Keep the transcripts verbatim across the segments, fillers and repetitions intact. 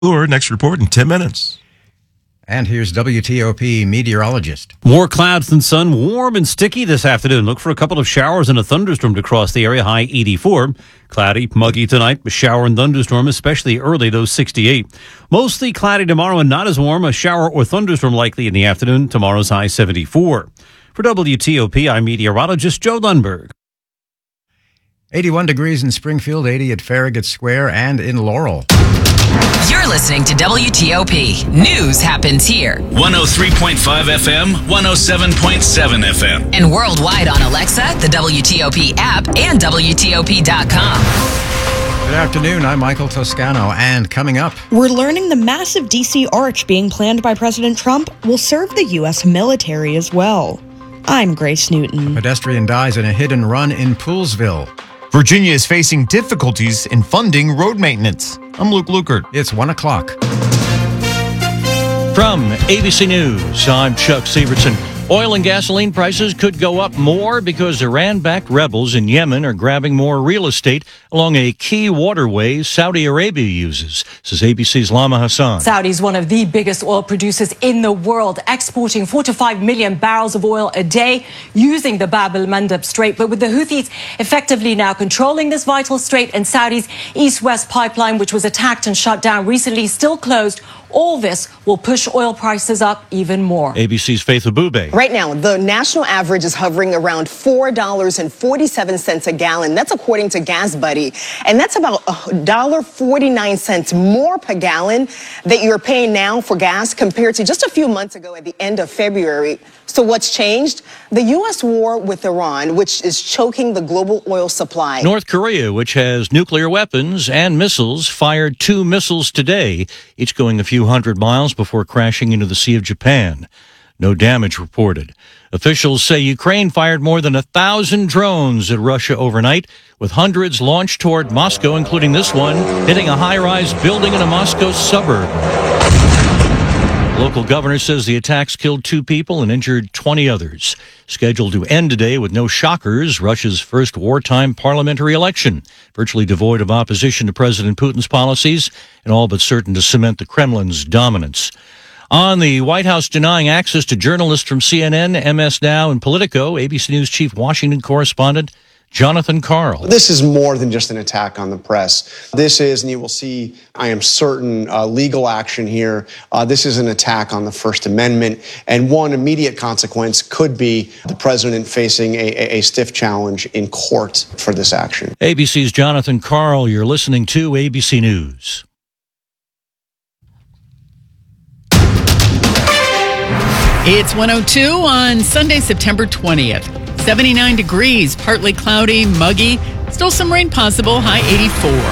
Next report in ten minutes. And here's W T O P meteorologist. More clouds than sun, warm and sticky this afternoon. Look for a couple of showers and a thunderstorm to cross the area, high eighty-four. Cloudy, muggy tonight, a shower and thunderstorm, especially early, though sixty-eight. Mostly cloudy tomorrow and not as warm. A shower or thunderstorm likely in the afternoon. Tomorrow's high seventy-four. For W T O P, I'm meteorologist Joe Lundberg. eighty-one degrees in Springfield, eighty at Farragut Square and in Laurel. You're listening to W T O P. News happens here. one oh three point five F M, one oh seven point seven F M. And worldwide on Alexa, the W T O P app, and W T O P dot com. Good afternoon, I'm Michael Toscano, and coming up... We're learning the massive D C arch being planned by President Trump will serve the U S military as well. I'm Grace Newton. A pedestrian dies in a hit-and-run in Poolesville. Virginia is facing difficulties in funding road maintenance. I'm Luke Lukert. It's one o'clock. From A B C News, I'm Chuck Severson. Oil and gasoline prices could go up more because Iran-backed rebels in Yemen are grabbing more real estate along a key waterway Saudi Arabia uses, says A B C's Lama Hassan. Saudi is one of the biggest oil producers in the world, exporting four to five million barrels of oil a day using the Bab el-Mandeb Strait. But with the Houthis effectively now controlling this vital strait and Saudi's east-west pipeline, which was attacked and shut down recently, still closed, all this will push oil prices up even more. A B C's Faith Abube. Right now, the national average is hovering around four dollars and forty-seven cents a gallon. That's according to GasBuddy. And that's about one dollar and forty-nine cents more per gallon that you're paying now for gas compared to just a few months ago at the end of February. So what's changed? The U S war with Iran, which is choking the global oil supply. North Korea, which has nuclear weapons and missiles, fired two missiles today, each going a few hundred miles before crashing into the Sea of Japan. No damage reported. Officials say Ukraine fired more than a thousand drones at Russia overnight, with hundreds launched toward Moscow, including this one, hitting a high-rise building in a Moscow suburb. Local governor says the attacks killed two people and injured twenty others. Scheduled to end today with no shockers, Russia's first wartime parliamentary election, virtually devoid of opposition to President Putin's policies and all but certain to cement the Kremlin's dominance. On the White House denying access to journalists from C N N, M S Now, and Politico, A B C News chief Washington correspondent Jonathan Karl. This is more than just an attack on the press. This is, and you will see, I am certain, uh, legal action here. Uh, this is an attack on the First Amendment, and one immediate consequence could be the president facing a, a, a stiff challenge in court for this action. A B C's Jonathan Karl, you're listening to A B C News. It's one oh two on Sunday, September twentieth. seventy-nine degrees, partly cloudy, muggy. Still some rain possible, high eighty-four.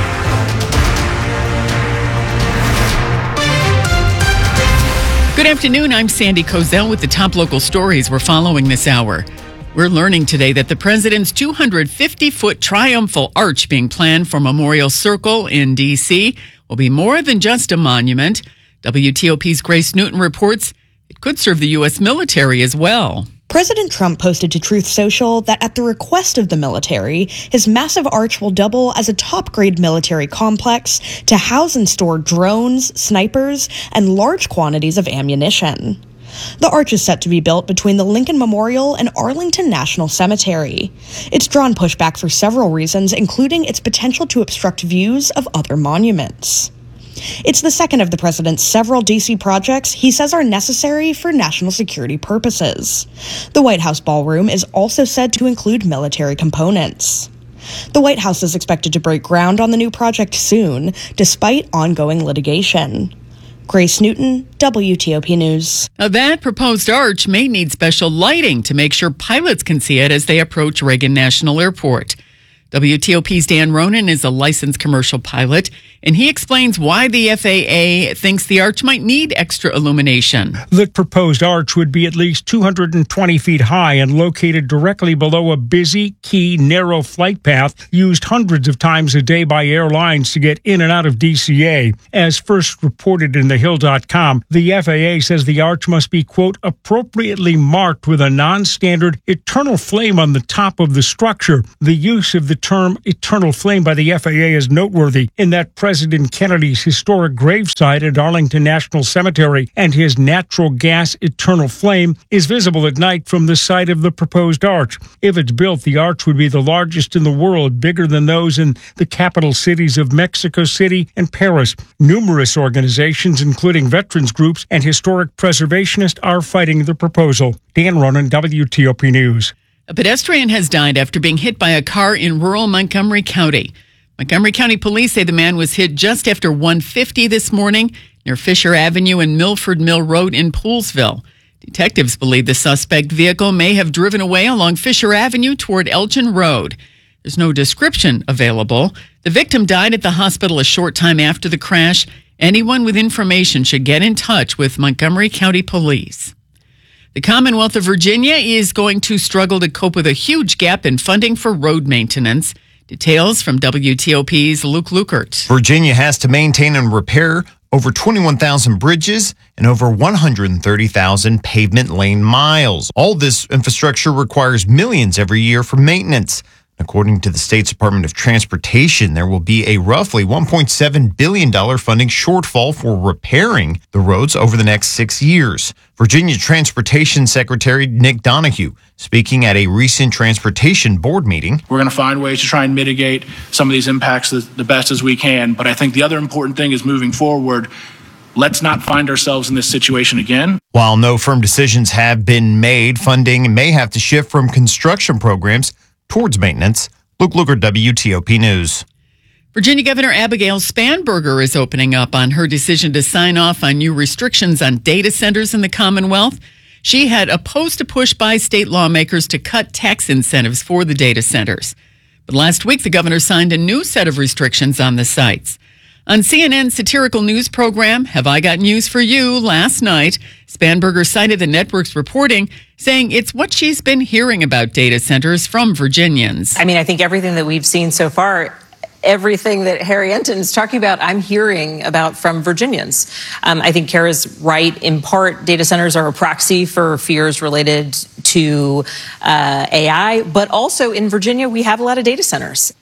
Good afternoon, I'm Sandy Kozel with the top local stories we're following this hour. We're learning today that the president's two hundred fifty foot triumphal arch being planned for Memorial Circle in D C will be more than just a monument. W T O P's Grace Newton reports it could serve the U S military as well. President Trump posted to Truth Social that at the request of the military, his massive arch will double as a top-grade military complex to house and store drones, snipers, and large quantities of ammunition. The arch is set to be built between the Lincoln Memorial and Arlington National Cemetery. It's drawn pushback for several reasons, including its potential to obstruct views of other monuments. It's the second of the president's several D C projects he says are necessary for national security purposes. The White House ballroom is also said to include military components. The White House is expected to break ground on the new project soon, despite ongoing litigation. Grace Newton, W T O P News. Now that proposed arch may need special lighting to make sure pilots can see it as they approach Reagan National Airport. W T O P's Dan Ronan is a licensed commercial pilot, and he explains why the F A A thinks the arch might need extra illumination. The proposed arch would be at least two hundred twenty feet high and located directly below a busy, key, narrow flight path used hundreds of times a day by airlines to get in and out of D C A. As first reported in the hill dot com, the F A A says the arch must be, quote, appropriately marked with a non-standard eternal flame on the top of the structure. The use of the term eternal flame by the F A A as noteworthy in that President Kennedy's historic gravesite at Arlington National Cemetery and his natural gas eternal flame is visible at night from the site of the proposed arch. If it's built, the arch would be the largest in the world, bigger than those in the capital cities of Mexico City and Paris. Numerous organizations, including veterans groups and historic preservationists, are fighting the proposal. Dan Ronan, W T O P News. A pedestrian has died after being hit by a car in rural Montgomery County. Montgomery County police say the man was hit just after one fifty this morning near Fisher Avenue and Milford Mill Road in Poolesville. Detectives believe the suspect vehicle may have driven away along Fisher Avenue toward Elgin Road. There's no description available. The victim died at the hospital a short time after the crash. Anyone with information should get in touch with Montgomery County Police. The Commonwealth of Virginia is going to struggle to cope with a huge gap in funding for road maintenance. Details from W T O P's Luke Lukert. Virginia has to maintain and repair over twenty-one thousand bridges and over one hundred thirty thousand pavement lane miles. All this infrastructure requires millions every year for maintenance. According to the state's Department of Transportation, there will be a roughly one point seven billion dollars funding shortfall for repairing the roads over the next six years. Virginia Transportation Secretary Nick Donahue speaking at a recent transportation board meeting. We're going to find ways to try and mitigate some of these impacts the best as we can. But I think the other important thing is moving forward, let's not find ourselves in this situation again. While no firm decisions have been made, funding may have to shift from construction programs towards maintenance. Luke Luker, W T O P News. Virginia Governor Abigail Spanberger is opening up on her decision to sign off on new restrictions on data centers in the Commonwealth. She had opposed a push by state lawmakers to cut tax incentives for the data centers. But last week, the governor signed a new set of restrictions on the sites. On C N N's satirical news program, Have I Got News for You, last night, Spanberger cited the network's reporting, saying it's what she's been hearing about data centers from Virginians. I mean, I think everything that we've seen so far, everything that Harry Enton is talking about, I'm hearing about from Virginians. Um, I think Kara's right. In part, data centers are a proxy for fears related to uh, A I, but also in Virginia, we have a lot of data centers.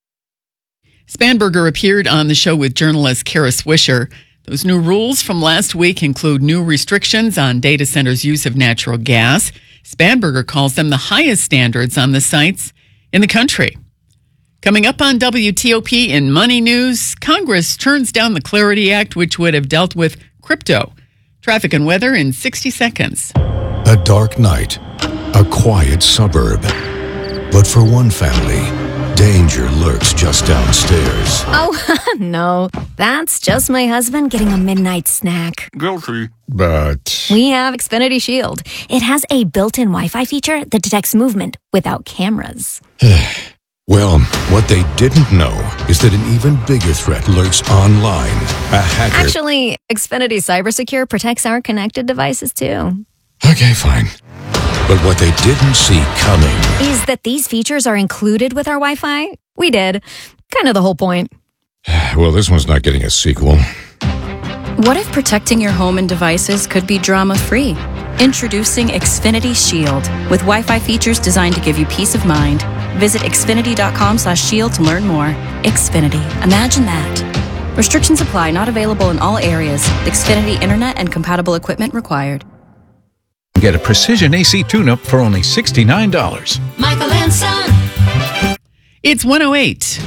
Spanberger appeared on the show with journalist Kara Swisher. Those new rules from last week include new restrictions on data centers' use of natural gas. Spanberger calls them the highest standards on the sites in the country. Coming up on W T O P in Money News, Congress turns down the Clarity Act, which would have dealt with crypto. Traffic and weather in sixty seconds. A dark night, a quiet suburb. But for one family, danger lurks just downstairs. Oh, no. That's just my husband getting a midnight snack. Guilty. But We have Xfinity Shield. It has a built-in Wi-Fi feature that detects movement without cameras. well, what they didn't know is that an even bigger threat lurks online. A hacker. Actually, Xfinity CyberSecure protects our connected devices, too. Okay, fine. But what they didn't see coming is that these features are included with our Wi-Fi. We did. Kind of the whole point. Well, this one's not getting a sequel. What if protecting your home and devices could be drama-free? Introducing Xfinity Shield with Wi-Fi features designed to give you peace of mind. Visit xfinity.com slash shield to learn more. Xfinity. Imagine that. Restrictions apply. Not available in all areas. Xfinity Internet and compatible equipment required. Get a precision A C tune-up for only sixty-nine dollars. Michael and Son. It's one oh eight.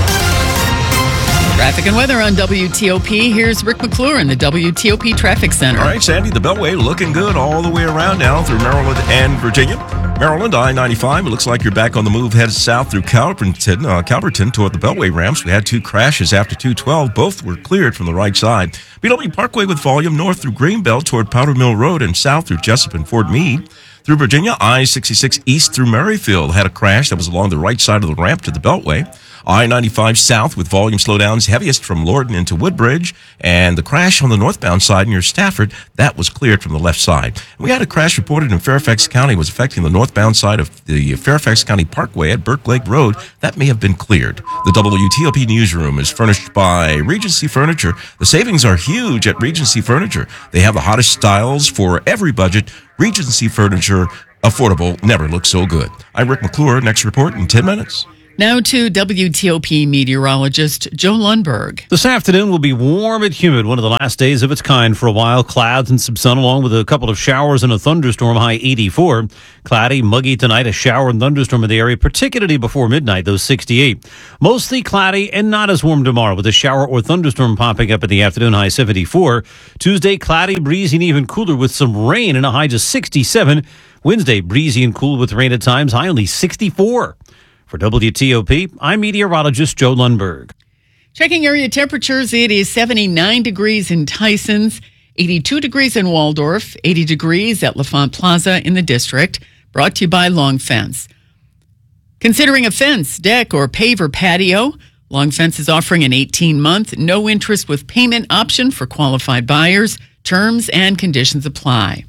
Traffic and weather on W T O P. Here's Rick McClure in the W T O P Traffic Center. All right, Sandy, the Beltway looking good all the way around now through Maryland and Virginia. Maryland, I ninety-five, it looks like you're back on the move, headed south through Calverton, uh, Calverton toward the Beltway ramps. We had two crashes after two twelve. Both were cleared from the right side. B W Parkway with volume north through Greenbelt toward Powder Mill Road and south through Jessup and Fort Meade. Through Virginia, I sixty-six east through Merrifield had a crash that was along the right side of the ramp to the Beltway. I ninety-five south with volume slowdowns heaviest from Lorton into Woodbridge, and the crash on the northbound side near Stafford, that was cleared from the left side. We had a crash reported in Fairfax County, was affecting the northbound side of the Fairfax County Parkway at Burke Lake Road. That may have been cleared. The W T O P newsroom is furnished by Regency Furniture. The savings are huge at Regency Furniture. They have the hottest styles for every budget. Regency Furniture, affordable, never looks so good. I'm Rick McClure. Next report in ten minutes. Now to W T O P meteorologist Joe Lundberg. This afternoon will be warm and humid, one of the last days of its kind for a while. Clouds and some sun, along with a couple of showers and a thunderstorm, high eighty-four. Cloudy, muggy tonight, a shower and thunderstorm in the area, particularly before midnight, those sixty-eight. Mostly cloudy and not as warm tomorrow, with a shower or thunderstorm popping up in the afternoon, high seventy-four. Tuesday, cloudy, breezy, and even cooler with some rain and a high just sixty-seven. Wednesday, breezy and cool with rain at times, high only sixty-four. For W T O P, I'm meteorologist Joe Lundberg. Checking area temperatures, it is seventy-nine degrees in Tysons, eighty-two degrees in Waldorf, eighty degrees at LaFont Plaza in the district. Brought to you by Long Fence. Considering a fence, deck, or paver patio, Long Fence is offering an eighteen-month, no-interest with payment option for qualified buyers. Terms and conditions apply.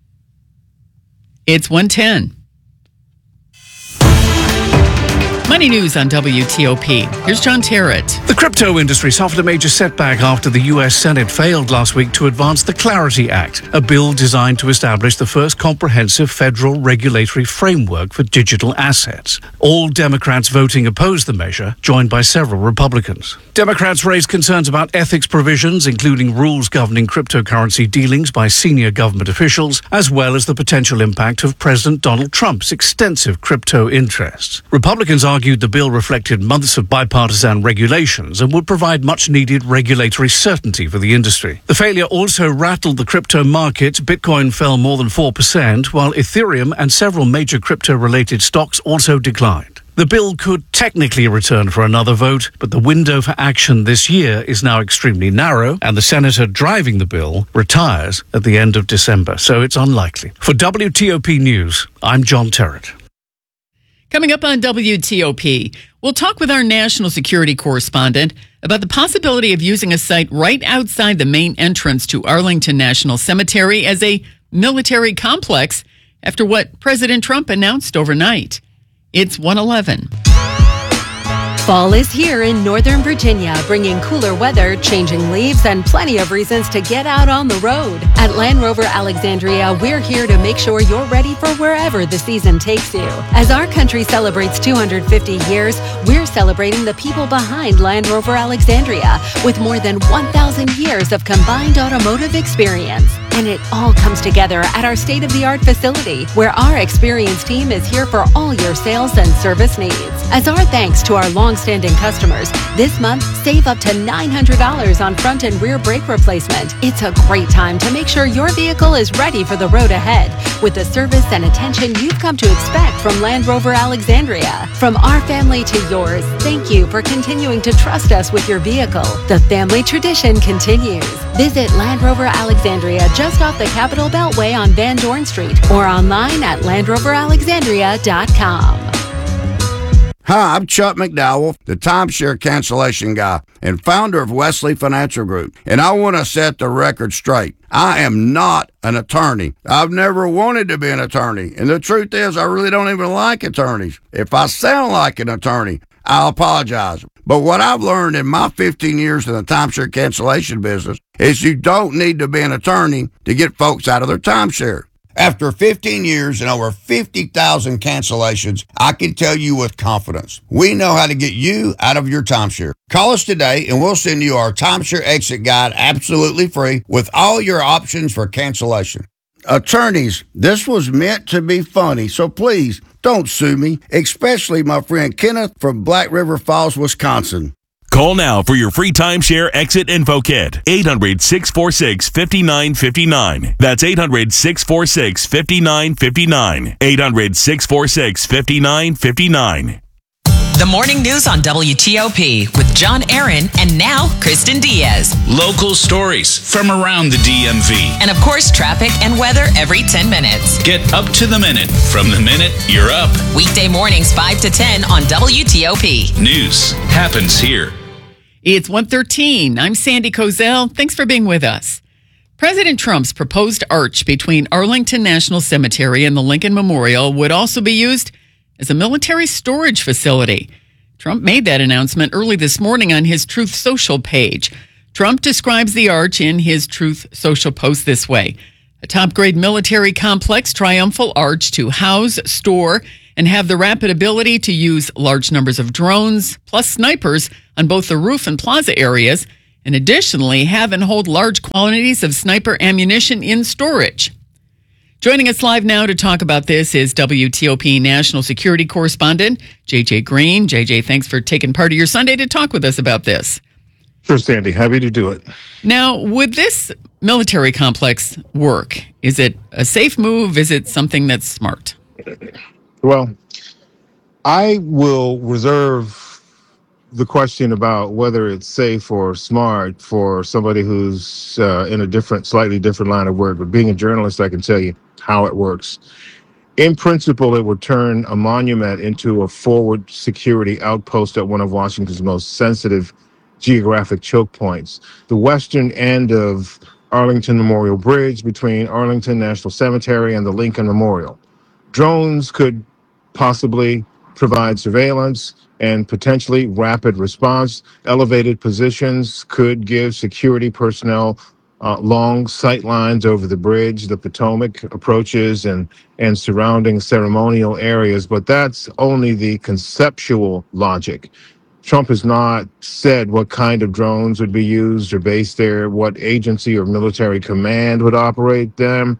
It's one ten. Money news on W T O P. Here's John Terrett. The crypto industry suffered a major setback after the U S Senate failed last week to advance the Clarity Act, a bill designed to establish the first comprehensive federal regulatory framework for digital assets. All Democrats voting opposed the measure, joined by several Republicans. Democrats raised concerns about ethics provisions, including rules governing cryptocurrency dealings by senior government officials, as well as the potential impact of President Donald Trump's extensive crypto interests. Republicans argued the bill reflected months of bipartisan regulations and would provide much-needed regulatory certainty for the industry. The failure also rattled the crypto market. Bitcoin fell more than four percent, while Ethereum and several major crypto-related stocks also declined. The bill could technically return for another vote, but the window for action this year is now extremely narrow, and the senator driving the bill retires at the end of December, so it's unlikely. For W T O P News, I'm John Terrett. Coming up on W T O P, we'll talk with our national security correspondent about the possibility of using a site right outside the main entrance to Arlington National Cemetery as a military complex after what President Trump announced overnight. It's one eleven. Fall is here in Northern Virginia, bringing cooler weather, changing leaves, and plenty of reasons to get out on the road. At Land Rover Alexandria, we're here to make sure you're ready for wherever the season takes you. As our country celebrates two hundred fifty years, we're celebrating the people behind Land Rover Alexandria with more than one thousand years of combined automotive experience. And it all comes together at our state-of-the-art facility, where our experienced team is here for all your sales and service needs. As our thanks to our long-standing customers, this month, save up to nine hundred dollars on front and rear brake replacement. It's a great time to make sure your vehicle is ready for the road ahead with the service and attention you've come to expect from Land Rover Alexandria. From our family to yours, thank you for continuing to trust us with your vehicle. The family tradition continues. Visit Land Rover Alexandria just off the Capitol Beltway on Van Dorn Street or online at land rover alexandria dot com. Hi, I'm Chuck McDowell, the timeshare cancellation guy and founder of Wesley Financial Group, and I want to set the record straight. I am not an attorney. I've never wanted to be an attorney, and the truth is I really don't even like attorneys. If I sound like an attorney, I'll apologize. But what I've learned in my fifteen years in the timeshare cancellation business is you don't need to be an attorney to get folks out of their timeshare. After fifteen years and over fifty thousand cancellations, I can tell you with confidence, we know how to get you out of your timeshare. Call us today and we'll send you our timeshare exit guide absolutely free with all your options for cancellation. Attorneys, this was meant to be funny, so please don't sue me, especially my friend Kenneth from Black River Falls, Wisconsin. Call now for your free timeshare exit info kit. eight hundred, six four six, five nine five nine. That's eight hundred, six four six, five nine five nine. eight hundred, six four six, five nine five nine. The morning news on W T O P with John Aaron and now Kristen Diaz. Local stories from around the D M V. And of course, traffic and weather every ten minutes. Get up to the minute from the minute you're up. Weekday mornings five to ten on W T O P. News happens here. It's one thirteen. I'm Sandy Kozel. Thanks for being with us. President Trump's proposed arch between Arlington National Cemetery and the Lincoln Memorial would also be used as a military storage facility. Trump made that announcement early this morning on his Truth Social page. Trump describes the arch in his Truth Social post this way: A top-grade military complex triumphal arch to house, store, and have the rapid ability to use large numbers of drones, plus snipers, on both the roof and plaza areas, and additionally have and hold large quantities of sniper ammunition in storage. Joining us live now to talk about this is W T O P national security correspondent J J Green. J J, thanks for taking part of your Sunday to talk with us about this. Sure, Sandy. Happy to do it. Now, would this military complex work? Is it a safe move? Is it something that's smart? Well, I will reserve the question about whether it's safe or smart for somebody who's uh, in a different, slightly different line of work. But being a journalist, I can tell you how it works. In principle, it would turn a monument into a forward security outpost at one of Washington's most sensitive geographic choke points. The western end of Arlington Memorial Bridge between Arlington National Cemetery and the Lincoln Memorial. Drones could possibly provide surveillance and potentially rapid response. Elevated positions could give security personnel uh, long sight lines over the bridge, the Potomac approaches, and, and surrounding ceremonial areas. But that's only the conceptual logic. Trump has not said what kind of drones would be used or based there, what agency or military command would operate them,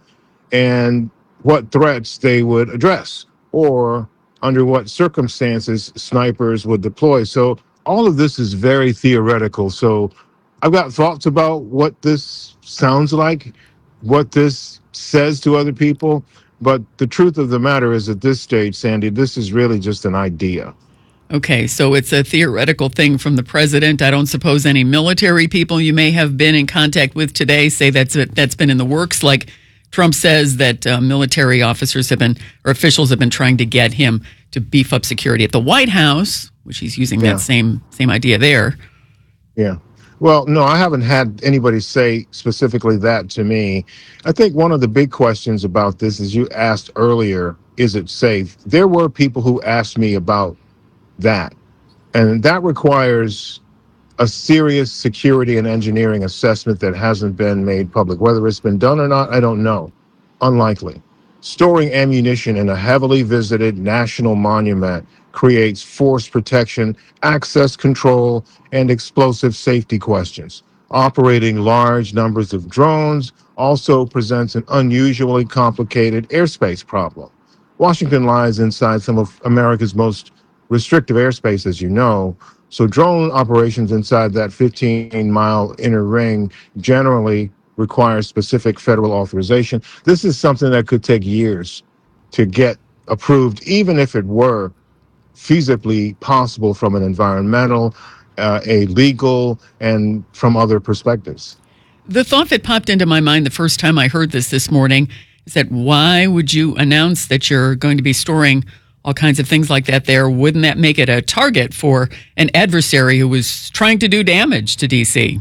and what threats they would address, or under what circumstances snipers would deploy. So all of this is very theoretical. So I've got thoughts about what this sounds like, what this says to other people. But the truth of the matter is, at this stage, Sandy, this is really just an idea. Okay, so it's a theoretical thing from the president. I don't suppose any military people you may have been in contact with today say that's that's been in the works. Like Trump says that uh, military officers have been, or officials have been trying to get him to beef up security at the White House, which he's using Yeah. that same same idea there. Yeah. Well, no, I haven't had anybody say specifically that to me. I think one of the big questions about this is, you asked earlier, is it safe? There were people who asked me about that. And that requires a serious security and engineering assessment that hasn't been made public. Whether it's been done or not, I don't know. Unlikely. Storing ammunition in a heavily visited national monument creates force protection, access control, and explosive safety questions. Operating large numbers of drones also presents an unusually complicated airspace problem. Washington lies inside some of America's most restrictive airspace, as you know, so drone operations inside that fifteen-mile inner ring generally requires specific federal authorization. This is something that could take years to get approved, even if it were feasibly possible from an environmental, uh, a legal, and from other perspectives. The thought that popped into my mind the first time I heard this this morning is that why would you announce that you're going to be storing all kinds of things like that there? Wouldn't that make it a target for an adversary who was trying to do damage to D C?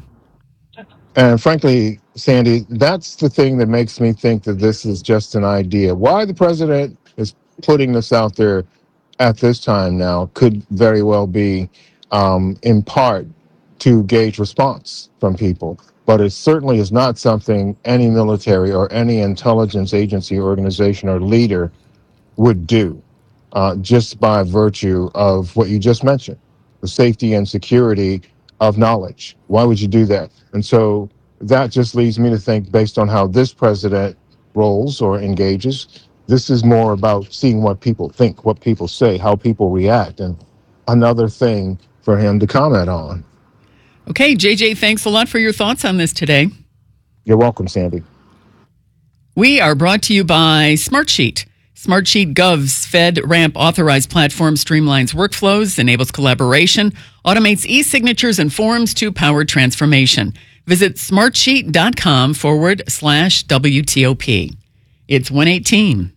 And frankly, Sandy, that's the thing that makes me think that this is just an idea. Why the president is putting this out there at this time now could very well be um, in part to gauge response from people. But it certainly is not something any military or any intelligence agency, organization, or leader would do. Uh, just by virtue of what you just mentioned, the safety and security of knowledge. Why would you do that? And so that just leads me to think, based on how this president rolls or engages, this is more about seeing what people think, what people say, how people react, and another thing for him to comment on. Okay, J J, thanks a lot for your thoughts on this today. You're welcome, Sandy. We are brought to you by Smartsheet. Smartsheet Gov's FedRAMP authorized platform streamlines workflows, enables collaboration, automates e-signatures and forms to power transformation. Visit smartsheet.com forward slash WTOP. It's one eighteen.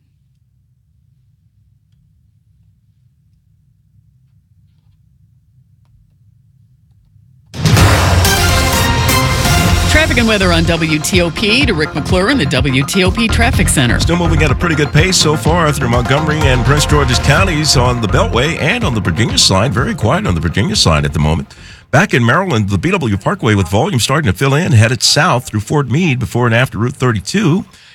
Traffic and weather on W T O P to Rick McClure in the W T O P Traffic Center. Still moving at a pretty good pace so far through Montgomery and Prince George's counties on the Beltway and on the Virginia side. Very quiet on the Virginia side at the moment. Back in Maryland, the B W Parkway with volume starting to fill in, headed south through Fort Meade before and after Route thirty-two.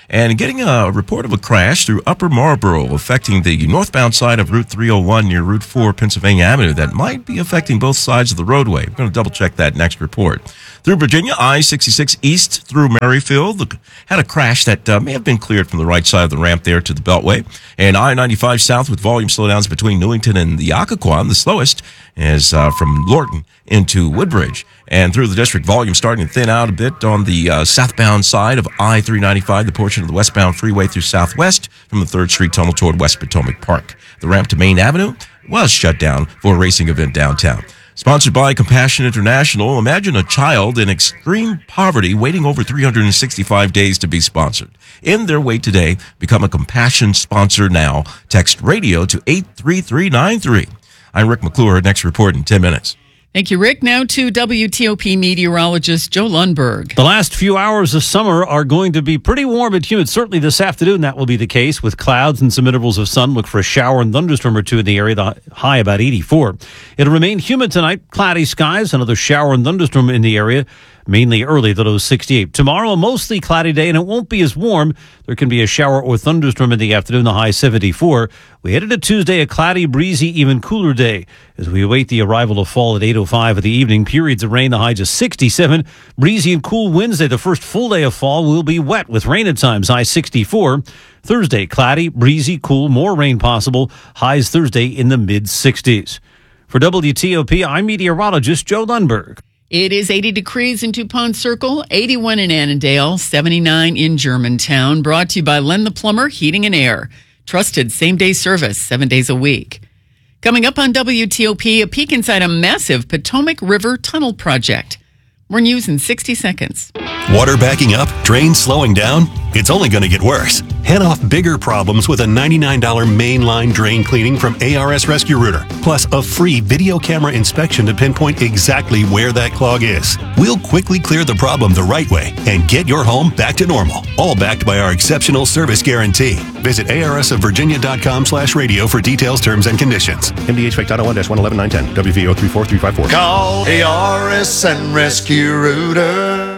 And getting a report of a crash through Upper Marlboro affecting the northbound side of Route three oh one near Route four Pennsylvania Avenue that might be affecting both sides of the roadway. We're going to double check that next report. Through Virginia, I sixty-six east through Maryfield had a crash that uh, may have been cleared from the right side of the ramp there to the Beltway. And I ninety-five south with volume slowdowns between Newington and the Occoquan. The slowest is uh, from Lorton into Woodbridge. And through the district, volume starting to thin out a bit on the uh, southbound side of I three ninety-five, the portion of the westbound freeway through Southwest from the third Street tunnel toward West Potomac Park. The ramp to Main Avenue was shut down for a racing event downtown. Sponsored by Compassion International, imagine a child in extreme poverty waiting over three hundred sixty-five days to be sponsored. In their way today, become a Compassion sponsor now. Text radio to eight three three nine three. I'm Rick McClure. Next report in ten minutes. Thank you, Rick. Now to W T O P meteorologist Joe Lundberg. The last few hours of summer are going to be pretty warm and humid. Certainly this afternoon that will be the case with clouds and some intervals of sun. Look for a shower and thunderstorm or two in the area, the high about eighty-four. It'll remain humid tonight, cloudy skies, another shower and thunderstorm in the area. Mainly early, the low sixty-eight. Tomorrow, a mostly cloudy day, and it won't be as warm. There can be a shower or thunderstorm in the afternoon, the high seventy-four. We head into Tuesday, a cloudy, breezy, even cooler day. As we await the arrival of fall at eight oh five of the evening, periods of rain, the high just sixty-seven. Breezy and cool Wednesday, the first full day of fall, will be wet with rain at times, high sixty-four. Thursday, cloudy, breezy, cool, more rain possible. Highs Thursday in the mid-sixties. For W T O P, I'm meteorologist Joe Lundberg. It is eighty degrees in DuPont Circle, eighty-one in Annandale, seventy-nine in Germantown. Brought to you by Len the Plumber Heating and Air. Trusted same-day service, seven days a week. Coming up on W T O P, a peek inside a massive Potomac River tunnel project. More news in sixty seconds. Water backing up? Drains slowing down? It's only going to get worse. Head off bigger problems with a ninety-nine dollars mainline drain cleaning from A R S Rescue Rooter, plus a free video camera inspection to pinpoint exactly where that clog is. We'll quickly clear the problem the right way and get your home back to normal, all backed by our exceptional service guarantee. Visit A R S of Virginia dot com slash radio for details, terms, and conditions. M D H Fact Title one dash one eleven nine ten, W V O three four three five four. Call A R S and Rescue Rooter.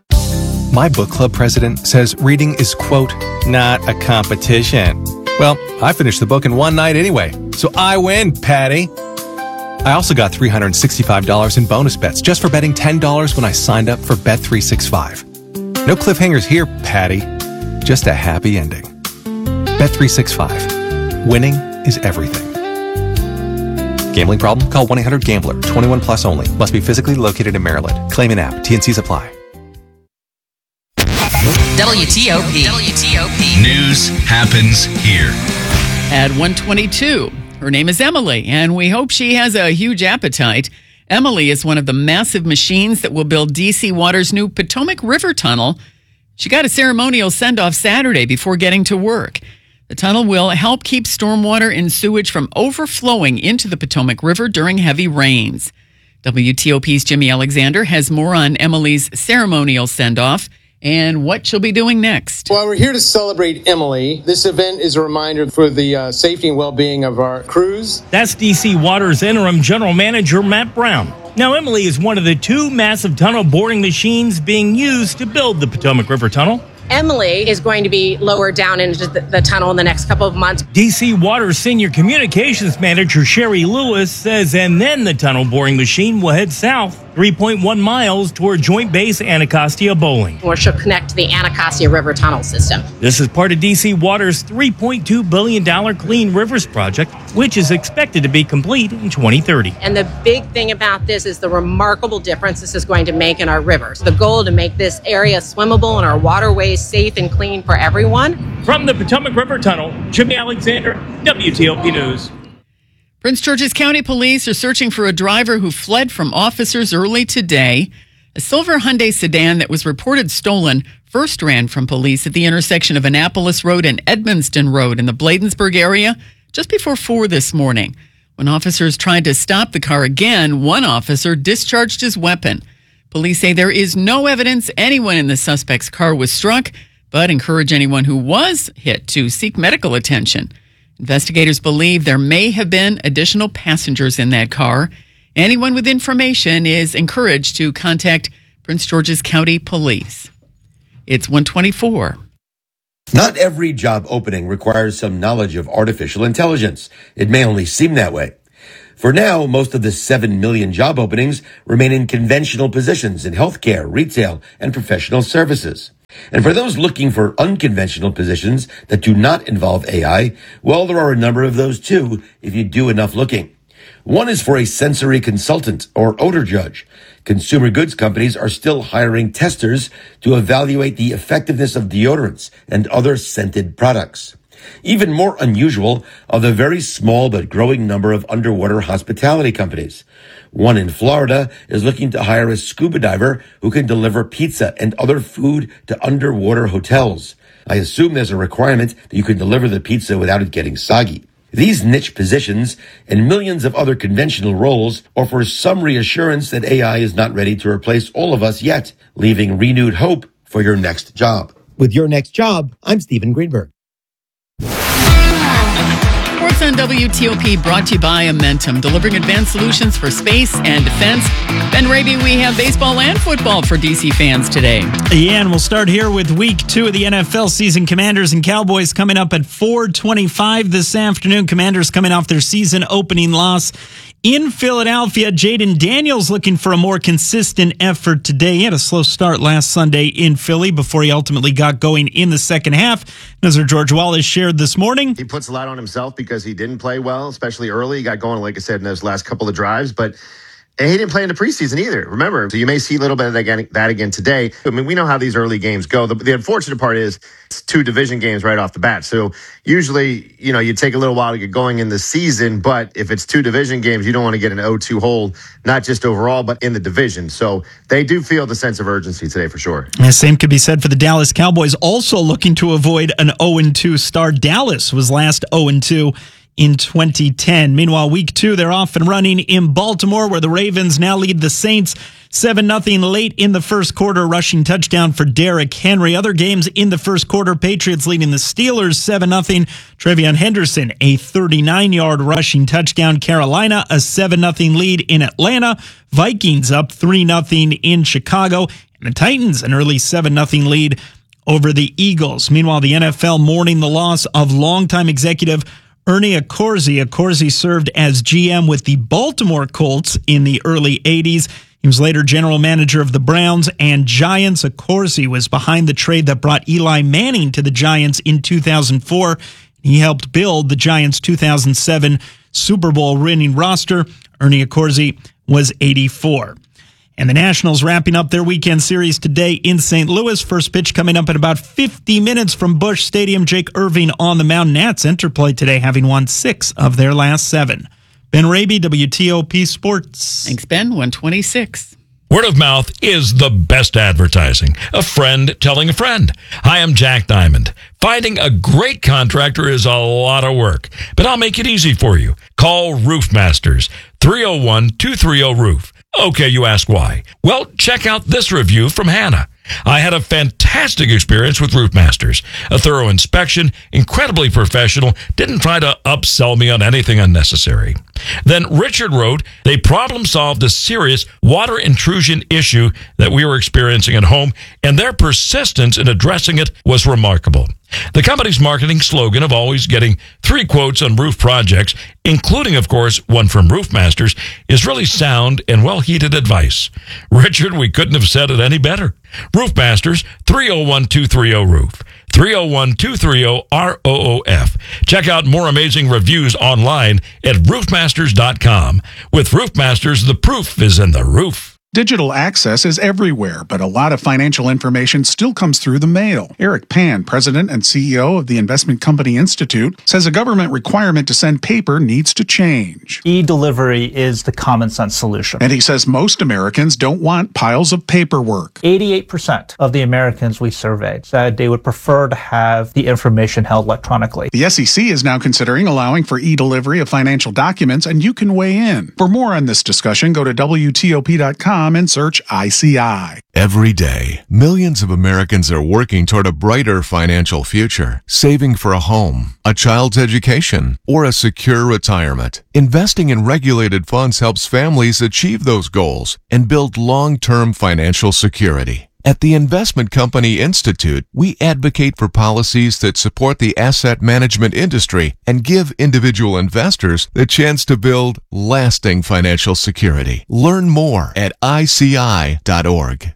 My book club president says reading is, quote, not a competition. Well, I finished the book in one night anyway, so I win, Patty. I also got three hundred sixty-five dollars in bonus bets just for betting ten dollars when I signed up for Bet three sixty-five. No cliffhangers here, Patty. Just a happy ending. Bet three sixty-five. Winning is everything. Gambling problem? Call one eight hundred gambler. twenty-one plus only. Must be physically located in Maryland. Claim in app. T and C's apply. W T O P. W T O P. News happens here. At one twenty-two, her name is Emily, and we hope she has a huge appetite. Emily is one of the massive machines that will build D C Water's new Potomac River Tunnel. She got a ceremonial send-off Saturday before getting to work. The tunnel will help keep stormwater and sewage from overflowing into the Potomac River during heavy rains. W T O P's Jimmy Alexander has more on Emily's ceremonial send-off and what she'll be doing next. While we're here to celebrate Emily, this event is a reminder for the uh, safety and well-being of our crews. That's D C Water's interim general manager, Matt Brown. Now, Emily is one of the two massive tunnel boring machines being used to build the Potomac River Tunnel. Emily is going to be lowered down into the, the tunnel in the next couple of months. D C Water's senior communications manager, Sherry Lewis, says, and then the tunnel boring machine will head south three point one miles toward Joint Base Anacostia Bowling, where she'll connect to the Anacostia River Tunnel system. This is part of D C Water's three point two billion dollars Clean Rivers project, which is expected to be complete in twenty thirty. And the big thing about this is the remarkable difference this is going to make in our rivers. The goal to make this area swimmable and our waterways safe and clean for everyone. From the Potomac River Tunnel, Jimmy Alexander, W T O P News. Prince George's County Police are searching for a driver who fled from officers early today. A silver Hyundai sedan that was reported stolen first ran from police at the intersection of Annapolis Road and Edmonston Road in the Bladensburg area just before four this morning. When officers tried to stop the car again, one officer discharged his weapon. Police say there is no evidence anyone in the suspect's car was struck, but encourage anyone who was hit to seek medical attention. Investigators believe there may have been additional passengers in that car. Anyone with information is encouraged to contact Prince George's County Police. It's one twenty-four. Not every job opening requires some knowledge of artificial intelligence. It may only seem that way. For now, most of the seven million job openings remain in conventional positions in healthcare, retail, and professional services. And for those looking for unconventional positions that do not involve A I, well, there are a number of those too, if you do enough looking. One is for a sensory consultant or odor judge. Consumer goods companies are still hiring testers to evaluate the effectiveness of deodorants and other scented products. Even more unusual are the very small but growing number of underwater hospitality companies. One in Florida is looking to hire a scuba diver who can deliver pizza and other food to underwater hotels. I assume there's a requirement that you can deliver the pizza without it getting soggy. These niche positions and millions of other conventional roles offer some reassurance that A I is not ready to replace all of us yet, leaving renewed hope for your next job. With your next job, I'm Stephen Greenberg. Sports on W T O P brought to you by Amentum, delivering advanced solutions for space and defense. Ben Raby, we have baseball and football for D C fans today. Yeah, and we'll start here with week two of the N F L season. Commanders and Cowboys coming up at four twenty-five this afternoon. Commanders coming off their season opening loss in Philadelphia. Jaden Daniels looking for a more consistent effort today. He had a slow start last Sunday in Philly before he ultimately got going in the second half. As our George Wallace shared this morning, he puts a lot on himself because he didn't play well, especially early. He got going, like I said, in those last couple of drives, but and he didn't play in the preseason either. Remember, so you may see a little bit of that again, that again today. I mean, we know how these early games go. The, the unfortunate part is it's two division games right off the bat. So usually, you know, you take a little while to get going in the season, but if it's two division games, you don't want to get an oh two hold, not just overall, but in the division. So they do feel the sense of urgency today for sure. The same could be said for the Dallas Cowboys, also looking to avoid an oh and two start. Dallas was last oh and two in twenty ten. Meanwhile, week two, they're off and running in Baltimore, where the Ravens now lead the Saints seven nothing late in the first quarter, rushing touchdown for Derrick Henry. Other games in the first quarter, Patriots leading the Steelers seven nothing. Trevion Henderson, a thirty-nine-yard rushing touchdown. Carolina, a seven nothing lead in Atlanta. Vikings up three nothing in Chicago. And the Titans, an early seven nothing lead over the Eagles. Meanwhile, the N F L mourning the loss of longtime executive Ernie Accorsi. Accorsi served as G M with the Baltimore Colts in the early eighties. He was later general manager of the Browns and Giants. Accorsi was behind the trade that brought Eli Manning to the Giants in two thousand four. He helped build the Giants' two thousand seven Super Bowl winning roster. Ernie Accorsi was eighty-four. And the Nationals wrapping up their weekend series today in Saint Louis. First pitch coming up in about fifty minutes from Busch Stadium. Jake Irving on the mound. Nats enter play today, having won six of their last seven. Ben Raby, W T O P Sports. Thanks, Ben. one twenty-six. Word of mouth is the best advertising. A friend telling a friend. Hi, I'm Jack Diamond. Finding a great contractor is a lot of work, but I'll make it easy for you. Call Roof Masters, three oh one, two three oh, roof. Okay, you ask why. Well, check out this review from Hannah. I had a fantastic experience with Roof Masters. A thorough inspection, incredibly professional, didn't try to upsell me on anything unnecessary. Then Richard wrote, they problem solved a serious water intrusion issue that we were experiencing at home, and their persistence in addressing it was remarkable. The company's marketing slogan of always getting three quotes on roof projects, including, of course, one from Roof Masters, is really sound and well-heeded advice. Richard, we couldn't have said it any better. Roof Masters, three oh one, two three oh, roof. three oh one, two three oh, R O O F. Check out more amazing reviews online at roof masters dot com. With Roof Masters, the proof is in the roof. Digital access is everywhere, but a lot of financial information still comes through the mail. Eric Pan, president and C E O of the Investment Company Institute, says a government requirement to send paper needs to change. E-delivery is the common sense solution. And he says most Americans don't want piles of paperwork. eighty-eight percent of the Americans we surveyed said they would prefer to have the information held electronically. The S E C is now considering allowing for e-delivery of financial documents, and you can weigh in. For more on this discussion, go to W T O P dot com and search I C I. Every day, millions of Americans are working toward a brighter financial future, saving for a home, a child's education, or a secure retirement. Investing in regulated funds helps families achieve those goals and build long-term financial security. At the Investment Company Institute, we advocate for policies that support the asset management industry and give individual investors the chance to build lasting financial security. Learn more at I C I dot org.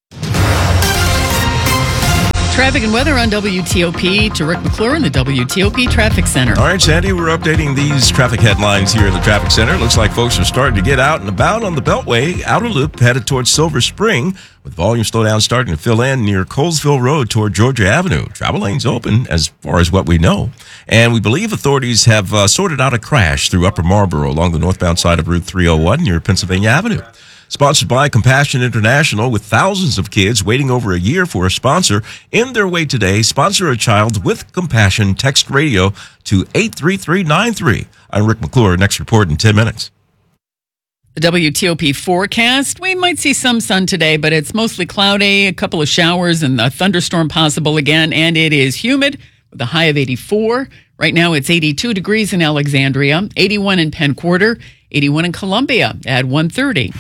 Traffic and weather on W T O P to Rick McClure in the W T O P Traffic Center. All right, Sandy, we're updating these traffic headlines here in the Traffic Center. Looks like folks are starting to get out and about on the Beltway, outer loop headed towards Silver Spring, with volume slowdown starting to fill in near Colesville Road toward Georgia Avenue. Travel lanes open as far as what we know. And we believe authorities have uh, sorted out a crash through Upper Marlboro along the northbound side of Route three oh one near Pennsylvania Avenue. Sponsored by Compassion International, with thousands of kids waiting over a year for a sponsor. In their way today, sponsor a child with compassion. Text radio to eight three three nine three. I'm Rick McClure. Next report in ten minutes. The W T O P forecast, we might see some sun today, but it's mostly cloudy, a couple of showers and a thunderstorm possible again, and it is humid with a high of eighty-four. Right now it's eighty-two degrees in Alexandria, eighty-one in Penn Quarter, eighty-one in Columbia at one thirty.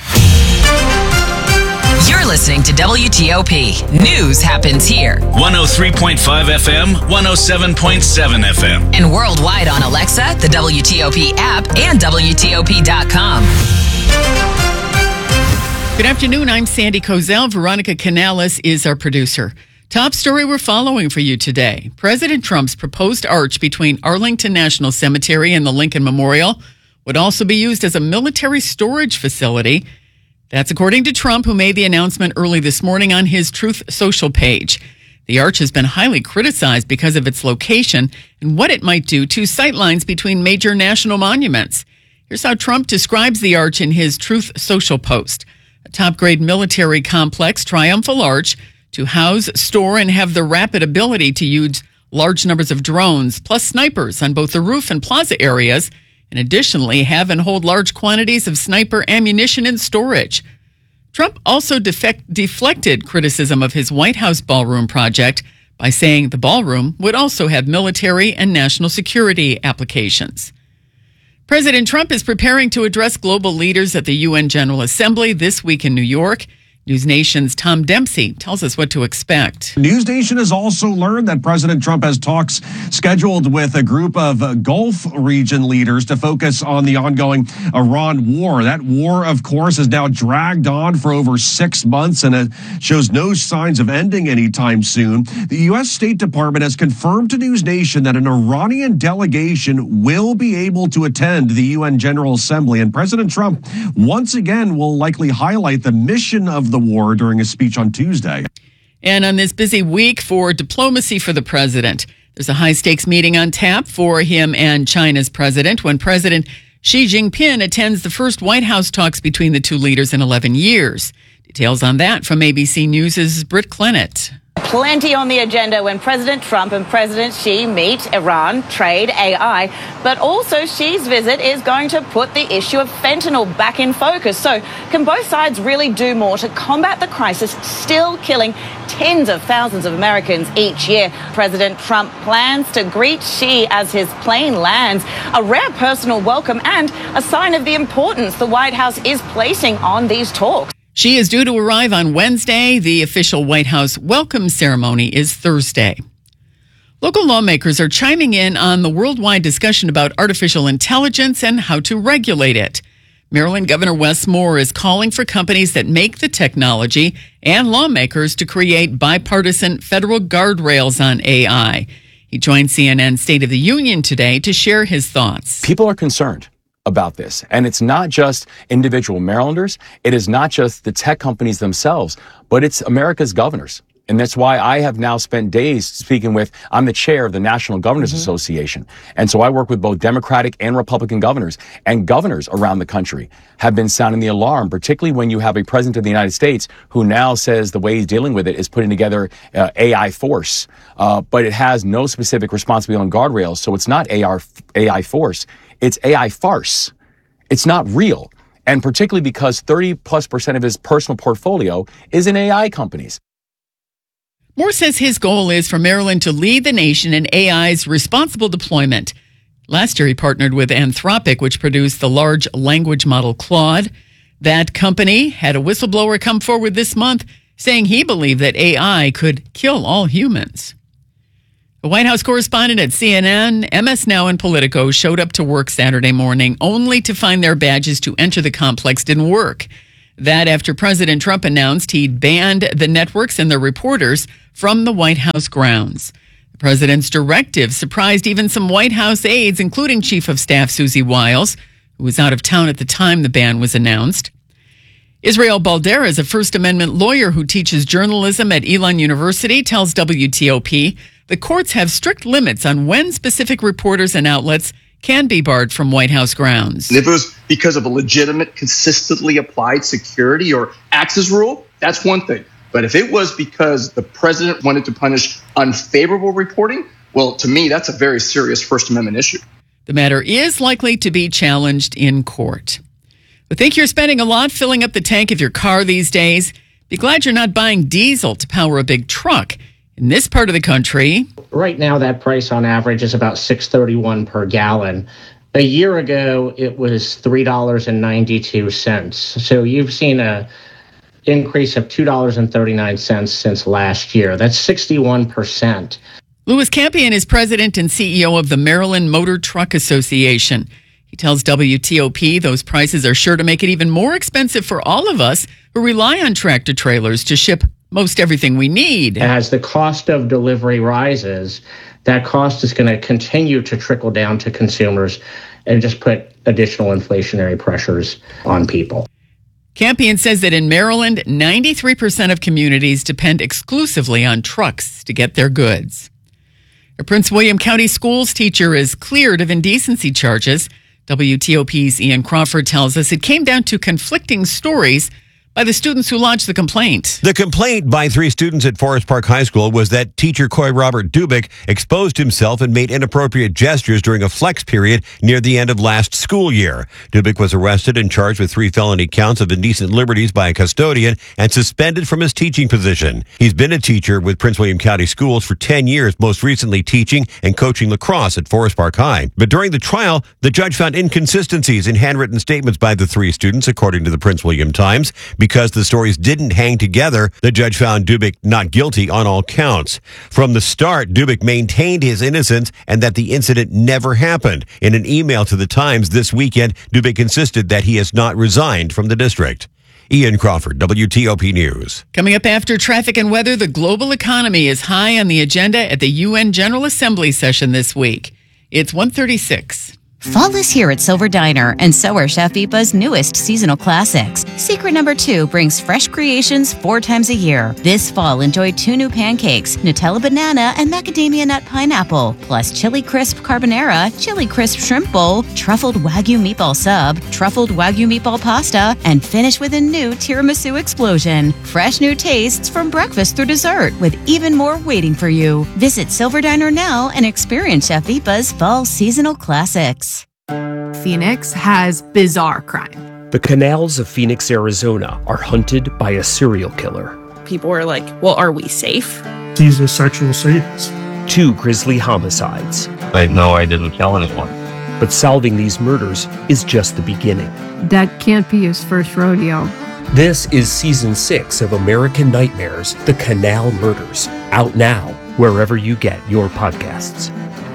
You're listening to W T O P. News happens here. one oh three point five F M, one oh seven point seven F M. And worldwide on Alexa, the W T O P app, and W T O P dot com. Good afternoon. I'm Sandy Kozel. Veronica Canales is our producer. Top story we're following for you today. President Trump's proposed arch between Arlington National Cemetery and the Lincoln Memorial would also be used as a military storage facility. That's according to Trump, who made the announcement early this morning on his Truth Social page. The arch has been highly criticized because of its location and what it might do to sightlines between major national monuments. Here's how Trump describes the arch in his Truth Social post. A top-grade military complex, triumphal arch, to house, store, and have the rapid ability to use large numbers of drones, plus snipers on both the roof and plaza areas, and additionally have and hold large quantities of sniper ammunition in storage. Trump also defect, deflected criticism of his White House ballroom project by saying the ballroom would also have military and national security applications. President Trump is preparing to address global leaders at the U N General Assembly this week in New York. News Nation's Tom Dempsey tells us what to expect. News Nation has also learned that President Trump has talks scheduled with a group of uh, Gulf region leaders to focus on the ongoing Iran war. That war, of course, has now dragged on for over six months and it shows no signs of ending anytime soon. The U S State Department has confirmed to News Nation that an Iranian delegation will be able to attend the U N General Assembly, and President Trump once again will likely highlight the mission of the war during a speech on Tuesday. And on this busy week for diplomacy for the president, there's a high-stakes meeting on tap for him and China's president when President Xi Jinping attends the first White House talks between the two leaders in eleven years. Details on that from A B C News' Britt Clennett. Plenty on the agenda when President Trump and President Xi meet: Iran, trade, A I. But also Xi's visit is going to put the issue of fentanyl back in focus. So can both sides really do more to combat the crisis still killing tens of thousands of Americans each year? President Trump plans to greet Xi as his plane lands, a rare personal welcome and a sign of the importance the White House is placing on these talks. She is due to arrive on Wednesday. The official White House welcome ceremony is Thursday. Local lawmakers are chiming in on the worldwide discussion about artificial intelligence and how to regulate it. Maryland Governor Wes Moore is calling for companies that make the technology and lawmakers to create bipartisan federal guardrails on A I. He joined C N N's State of the Union today to share his thoughts. People are concerned about this. And it's not just individual Marylanders. It is not just the tech companies themselves, but it's America's governors. And that's why I have now spent days speaking with, I'm the chair of the National Governors mm-hmm. Association. And so I work with both Democratic and Republican governors. And governors around the country have been sounding the alarm, particularly when you have a president of the United States who now says the way he's dealing with it is putting together uh, A I force. Uh, but it has no specific responsibility on guardrails. So it's not A I force. It's A I farce. It's not real. And particularly because thirty plus percent of his personal portfolio is in A I companies. Moore says his goal is for Maryland to lead the nation in A I's responsible deployment. Last year, he partnered with Anthropic, which produced the large language model Claude. That company had a whistleblower come forward this month saying he believed that A I could kill all humans. The White House correspondent at C N N, M S Now, and Politico showed up to work Saturday morning only to find their badges to enter the complex didn't work. That after President Trump announced he'd banned the networks and their reporters from the White House grounds. The president's directive surprised even some White House aides, including Chief of Staff Susie Wiles, who was out of town at the time the ban was announced. Israel Baldera is a First Amendment lawyer who teaches journalism at Elon University, tells W T O P the courts have strict limits on when specific reporters and outlets can be barred from White House grounds. And if it was because of a legitimate, consistently applied security or access rule, that's one thing. But if it was because the president wanted to punish unfavorable reporting, well, to me, that's a very serious First Amendment issue. The matter is likely to be challenged in court. I think you're spending a lot filling up the tank of your car these days. Be glad you're not buying diesel to power a big truck. In this part of the country, right now that price on average is about six dollars and thirty-one cents per gallon. A year ago, it was three dollars and ninety-two cents. So you've seen a increase of two dollars and thirty-nine cents since last year. That's sixty-one percent. Louis Campion is president and C E O of the Maryland Motor Truck Association. He tells W T O P those prices are sure to make it even more expensive for all of us who rely on tractor trailers to ship most everything we need. As the cost of delivery rises, that cost is going to continue to trickle down to consumers and just put additional inflationary pressures on people. Campion says that in Maryland, ninety-three percent of communities depend exclusively on trucks to get their goods. A Prince William County Schools teacher is cleared of indecency charges. W T O P's Ian Crawford tells us it came down to conflicting stories by the students who lodged the complaint. The complaint by three students at Forest Park High School was that teacher Coy Robert Dubik exposed himself and made inappropriate gestures during a flex period near the end of last school year. Dubik was arrested and charged with three felony counts of indecent liberties by a custodian and suspended from his teaching position. He's been a teacher with Prince William County Schools for ten years, most recently teaching and coaching lacrosse at Forest Park High. But during the trial, the judge found inconsistencies in handwritten statements by the three students, according to the Prince William Times. Because the stories didn't hang together, the judge found Dubik not guilty on all counts. From the start, Dubik maintained his innocence and that the incident never happened. In an email to the Times this weekend, Dubik insisted that he has not resigned from the district. Ian Crawford, W T O P News. Coming up after traffic and weather, the global economy is high on the agenda at the U N General Assembly session this week. It's one thirty-six. Fall is here at Silver Diner, and so are Chef Ipa's newest seasonal classics. Secret number two brings fresh creations four times a year. This fall, enjoy two new pancakes, Nutella banana and macadamia nut pineapple, plus chili crisp carbonara, chili crisp shrimp bowl, truffled Wagyu meatball sub, truffled Wagyu meatball pasta, and finish with a new tiramisu explosion. Fresh new tastes from breakfast through dessert, with even more waiting for you. Visit Silver Diner now and experience Chef Ipa's fall seasonal classics. Phoenix has bizarre crime. The canals of Phoenix, Arizona are hunted by a serial killer. People are like, well, are we safe? He's a sexual sadist. Two grisly homicides. I know I didn't kill anyone. But solving these murders is just the beginning. That can't be his first rodeo. This is season six of American Nightmares, The Canal Murders. Out now, wherever you get your podcasts.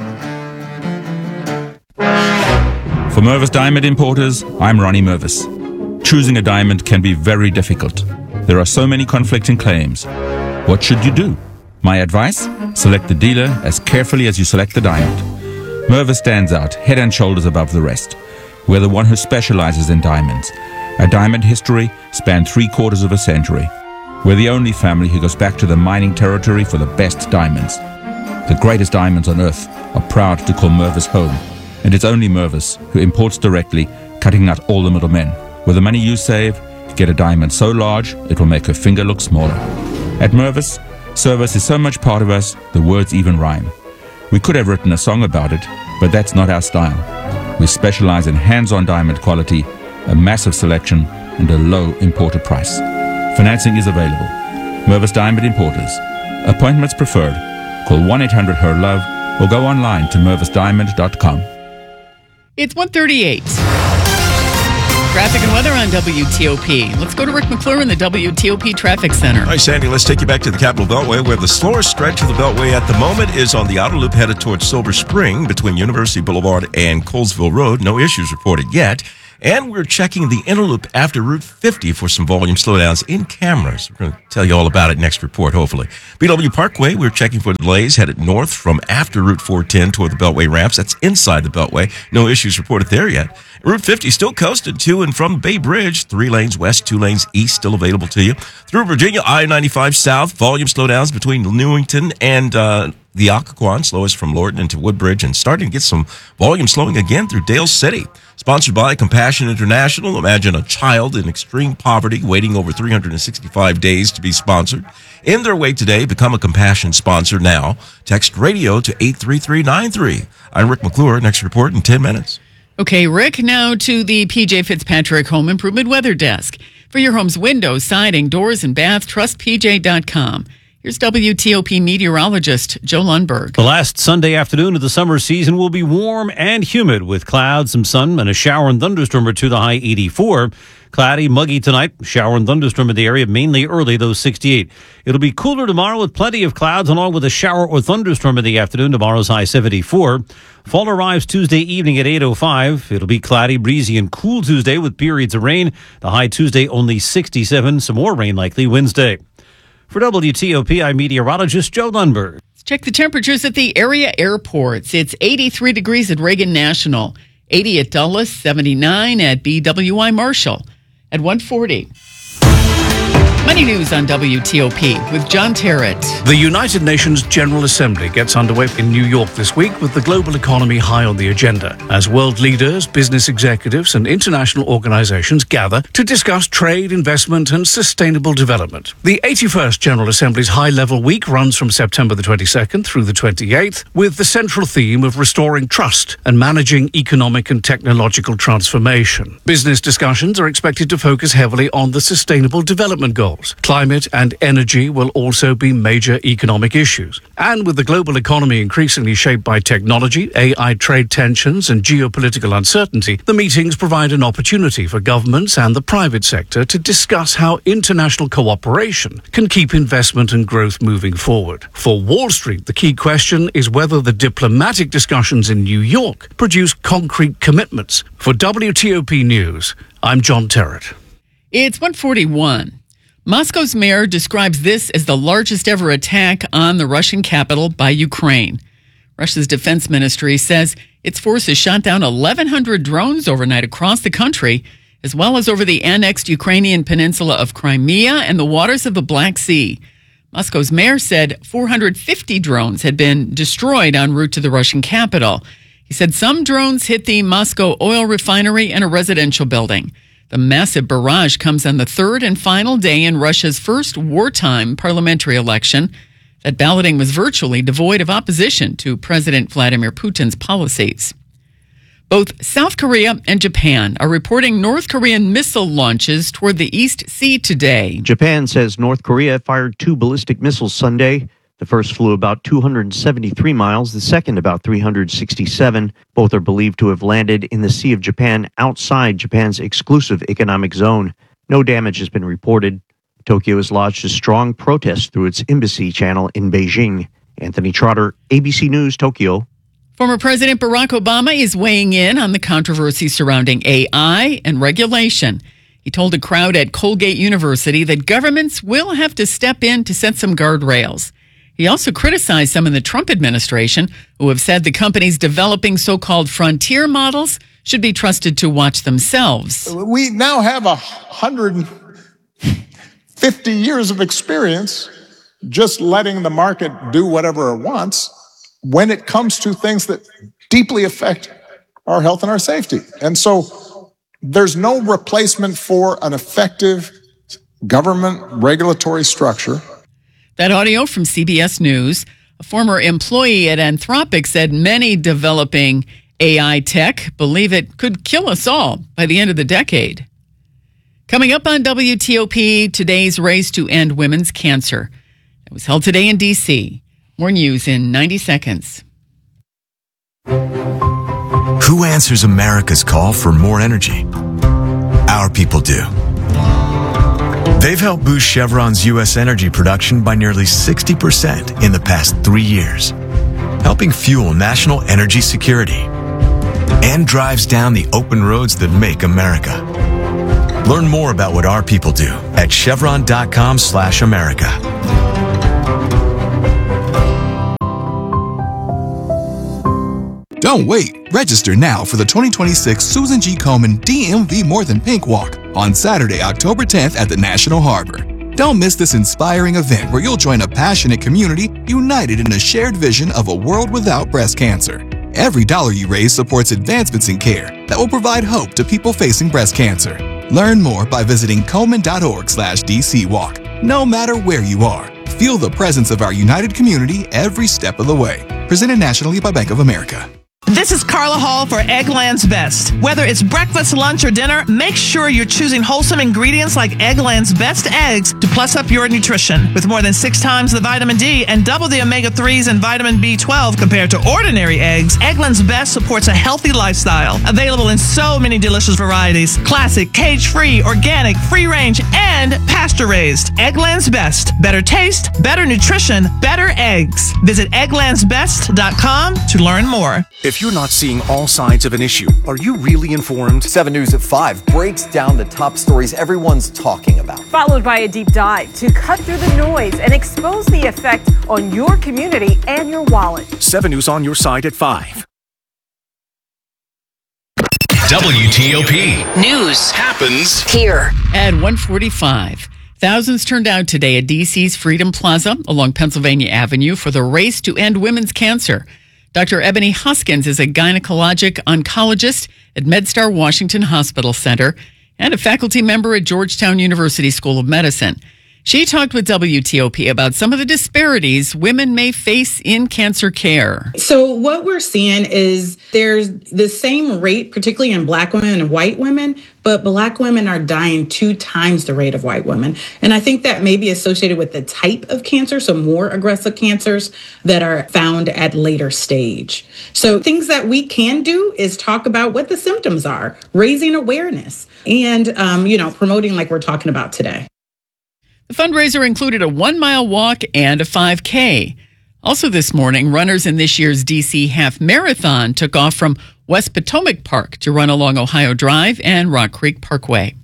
For Mervis Diamond Importers, I'm Ronnie Mervis. Choosing a diamond can be very difficult. There are so many conflicting claims. What should you do? My advice? Select the dealer as carefully as you select the diamond. Mervis stands out head and shoulders above the rest. We're the one who specializes in diamonds. Our diamond history spanned three quarters of a century. We're the only family who goes back to the mining territory for the best diamonds. The greatest diamonds on earth are proud to call Mervis home. And it's only Mervis who imports directly, cutting out all the middlemen. With the money you save, get a diamond so large it will make her finger look smaller. At Mervis, service is so much part of us, the words even rhyme. We could have written a song about it, but that's not our style. We specialize in hands-on diamond quality, a massive selection, and a low importer price. Financing is available. Mervis Diamond Importers. Appointments preferred. Call one eight hundred H E R love or go online to mervis diamond dot com. It's one thirty-eight. Traffic and weather on W T O P. Let's go to Rick McClure in the W T O P Traffic Center. All right, Sandy, let's take you back to the Capitol Beltway, where the slowest stretch of the Beltway at the moment is on the outer loop headed towards Silver Spring between University Boulevard and Colesville Road. No issues reported yet. And we're checking the inner loop after Route fifty for some volume slowdowns in cameras. We're going to tell you all about it next report, hopefully. B W Parkway, we're checking for delays headed north from after Route four ten toward the Beltway ramps. That's inside the Beltway. No issues reported there yet. Route fifty still coasted to and from Bay Bridge. Three lanes west, two lanes east still available to you. Through Virginia, I ninety-five south, volume slowdowns between Newington and uh, the Occoquan, slowest from Lorton into Woodbridge, and starting to get some volume slowing again through Dale City. Sponsored by Compassion International. Imagine a child in extreme poverty waiting over three hundred sixty-five days to be sponsored. In their way today, become a Compassion sponsor now. Text radio to eight three three nine three. I'm Rick McClure. Next report in ten minutes. Okay, Rick, now to the P J Fitzpatrick Home Improvement Weather Desk. For your home's windows, siding, doors, and bath, trust P J dot com. Here's W T O P meteorologist Joe Lundberg. The last Sunday afternoon of the summer season will be warm and humid with clouds, some sun, and a shower and thunderstorm or two, the high eighty-four. Cloudy, muggy tonight, shower and thunderstorm in the area, mainly early, though sixty-eight. It'll be cooler tomorrow with plenty of clouds, along with a shower or thunderstorm in the afternoon. Tomorrow's high seventy-four. Fall arrives Tuesday evening at eight oh five. It'll be cloudy, breezy, and cool Tuesday with periods of rain. The high Tuesday only sixty-seven. Some more rain likely Wednesday. For W T O P, I'm meteorologist Joe Lundberg. Let's check the temperatures at the area airports. It's eighty-three degrees at Reagan National, eighty at Dulles, seventy-nine at B W I Marshall, at one forty. Money News on W T O P with John Terrett. The United Nations General Assembly gets underway in New York this week with the global economy high on the agenda as world leaders, business executives, and international organizations gather to discuss trade, investment, and sustainable development. The eighty-first General Assembly's high-level week runs from September the twenty-second through the twenty-eighth with the central theme of restoring trust and managing economic and technological transformation. Business discussions are expected to focus heavily on the sustainable development goals. Climate and energy will also be major economic issues. And with the global economy increasingly shaped by technology, A I trade tensions, and geopolitical uncertainty, the meetings provide an opportunity for governments and the private sector to discuss how international cooperation can keep investment and growth moving forward. For Wall Street, the key question is whether the diplomatic discussions in New York produce concrete commitments. For W T O P News, I'm John Terrett. It's one forty-one. Moscow's mayor describes this as the largest ever attack on the Russian capital by Ukraine. Russia's defense ministry says its forces shot down eleven hundred drones overnight across the country, as well as over the annexed Ukrainian peninsula of Crimea and the waters of the Black Sea. Moscow's mayor said four hundred fifty drones had been destroyed en route to the Russian capital. He said some drones hit the Moscow oil refinery and a residential building. The massive barrage comes on the third and final day in Russia's first wartime parliamentary election. That balloting was virtually devoid of opposition to President Vladimir Putin's policies. Both South Korea and Japan are reporting North Korean missile launches toward the East Sea today. Japan says North Korea fired two ballistic missiles Sunday. The first flew about two hundred seventy-three miles, the second about three hundred sixty-seven. Both are believed to have landed in the Sea of Japan outside Japan's exclusive economic zone. No damage has been reported. Tokyo has lodged a strong protest through its embassy channel in Beijing. Anthony Trotter, A B C News, Tokyo. Former President Barack Obama is weighing in on the controversy surrounding A I and regulation. He told a crowd at Colgate University that governments will have to step in to set some guardrails. He also criticized some in the Trump administration who have said the companies developing so-called frontier models should be trusted to watch themselves. We now have one hundred fifty years of experience just letting the market do whatever it wants when it comes to things that deeply affect our health and our safety. And so there's no replacement for an effective government regulatory structure. That audio from C B S News. A former employee at Anthropic said many developing A I tech believe it could kill us all by the end of the decade. Coming up on W T O P, today's race to end women's cancer. It was held today in D C. More news in ninety seconds. Who answers America's call for more energy? our people do. They've helped boost Chevron's U S energy production by nearly sixty percent in the past three years, helping fuel national energy security, and drives down the open roads that make America. Learn more about what our people do at chevron.com slash America. Don't wait. Register now for the twenty twenty-six Susan G. Komen D M V More Than Pink Walk on Saturday, October tenth at the National Harbor. Don't miss this inspiring event where you'll join a passionate community united in a shared vision of a world without breast cancer. Every dollar you raise supports advancements in care that will provide hope to people facing breast cancer. Learn more by visiting Komen.org slash DC Walk. No matter where you are, feel the presence of our united community every step of the way. Presented nationally by Bank of America. This is Carla Hall for Eggland's Best. Whether it's breakfast, lunch, or dinner, make sure you're choosing wholesome ingredients like Eggland's Best eggs to plus up your nutrition. With more than six times the vitamin D and double the omega threes and vitamin B twelve compared to ordinary eggs, Eggland's Best supports a healthy lifestyle. Available in so many delicious varieties. Classic, cage-free, organic, free-range, and pasture-raised. Eggland's Best. Better taste, better nutrition, better eggs. Visit egglands best dot com to learn more. If you're not seeing all sides of an issue, are you really informed? seven News at five breaks down the top stories everyone's talking about. Followed by a deep dive to cut through the noise and expose the effect on your community and your wallet. seven News on your side at five. W T O P News happens here. At one forty-five, thousands turned out today at D C's Freedom Plaza along Pennsylvania Avenue for the race to end women's cancer. Doctor Ebony Hoskins is a gynecologic oncologist at MedStar Washington Hospital Center and a faculty member at Georgetown University School of Medicine. She talked with W T O P about some of the disparities women may face in cancer care. So what we're seeing is there's the same rate, particularly in Black women and white women, but Black women are dying two times the rate of white women. And I think that may be associated with the type of cancer, so more aggressive cancers that are found at later stage. So things that we can do is talk about what the symptoms are, raising awareness, and, um, you know, promoting like we're talking about today. The fundraiser included a one-mile walk and a five K. Also this morning, runners in this year's D C Half Marathon took off from West Potomac Park to run along Ohio Drive and Rock Creek Parkway.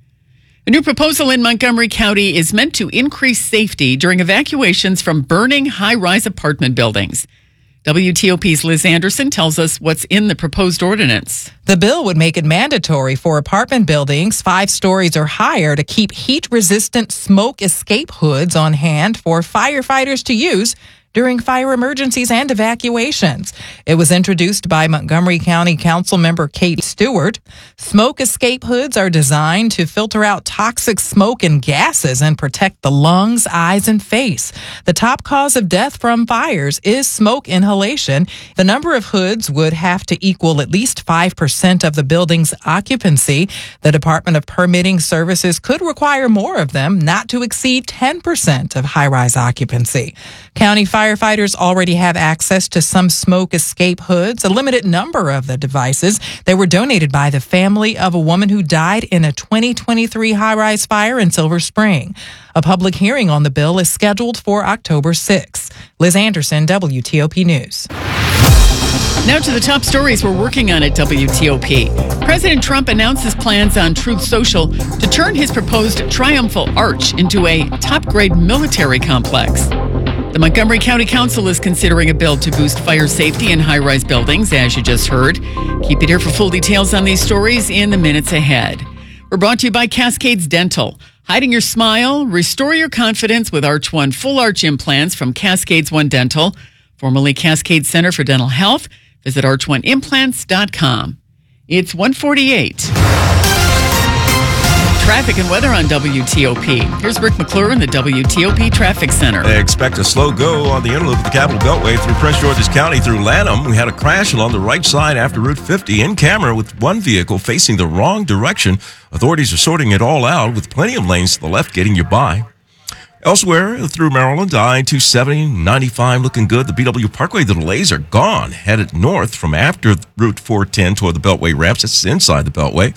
A new proposal in Montgomery County is meant to increase safety during evacuations from burning high-rise apartment buildings. W T O P's Liz Anderson tells us what's in the proposed ordinance. The bill would make it mandatory for apartment buildings five stories or higher to keep heat-resistant smoke escape hoods on hand for firefighters to use during fire emergencies and evacuations. It was introduced by Montgomery County Council member Kate Stewart. Smoke escape hoods are designed to filter out toxic smoke and gases and protect the lungs, eyes, and face. The top cause of death from fires is smoke inhalation. The number of hoods would have to equal at least five percent of the building's occupancy. The Department of Permitting Services could require more of them, not to exceed ten percent of high-rise occupancy. County firefighters already have access to some smoke escape hoods, a limited number of the devices. They were donated by the family of a woman who died in a twenty twenty-three high-rise fire in Silver Spring. A public hearing on the bill is scheduled for October sixth. Liz Anderson, W T O P News. Now to the top stories we're working on at W T O P. President Trump announced his plans on Truth Social to turn his proposed triumphal arch into a top-grade military complex. The Montgomery County Council is considering a bill to boost fire safety in high-rise buildings, as you just heard. Keep it here for full details on these stories in the minutes ahead. We're brought to you by Cascades Dental. Hiding your smile, restore your confidence with Arch One full arch implants from Cascades One Dental, formerly Cascade Center for Dental Health. Visit arch one implants dot com. It's one forty-eight. Traffic and weather on W T O P. Here's Rick McClure in the W T O P Traffic Center. Expect a slow go on the inner loop of the Capitol Beltway through Prince George's County through Lanham. We had a crash along the right side after Route fifty in camera with one vehicle facing the wrong direction. Authorities are sorting it all out with plenty of lanes to the left getting you by. Elsewhere, through Maryland, I two seventy, ninety-five looking good. The B W Parkway, the delays are gone. Headed north from after Route four ten toward the Beltway ramps. It's inside the Beltway.